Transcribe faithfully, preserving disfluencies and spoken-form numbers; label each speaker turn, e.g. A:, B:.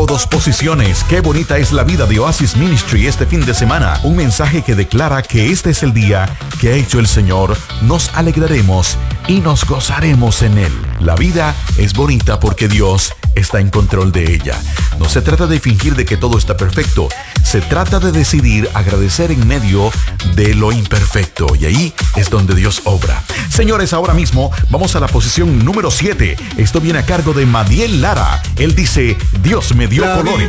A: dos posiciones. Qué bonita es la vida de Oasis Ministry este fin de semana. Un mensaje que declara que este es el día que ha hecho el Señor. Nos alegraremos y nos gozaremos en él. La vida es bonita porque Dios está en control de ella. No se trata de fingir de que todo está perfecto. Se trata de decidir agradecer en medio de lo imperfecto. Y ahí es donde Dios obra. Señores, ahora mismo vamos a la posición número siete. Esto viene a cargo de Madiel Lara. Él dice, Dios me dio colores.